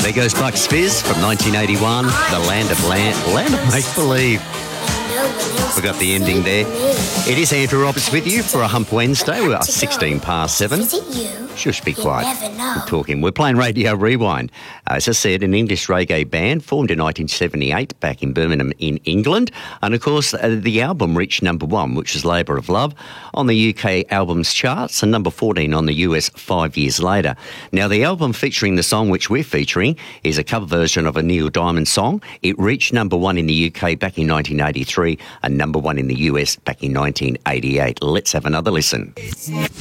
There goes Bucks Fizz from 1981, The Land of Make-Believe. We got the ending there. It is Andrew Roberts with you for a Hump Wednesday. We are 16 past 7. Is it you? Shush, be quiet. Never know. We're talking. We're playing Radio Rewind. As I said, an English reggae band formed in 1978 back in Birmingham in England. And, of course, the album reached number 1, which is Labour of Love, on the UK albums charts and number 14 on the US 5 years later. Now, the album featuring the song which we're featuring is a cover version of a Neil Diamond song. It reached number 1 in the UK back in 1983 and number 1 in the US back in 1988. Let's have another listen.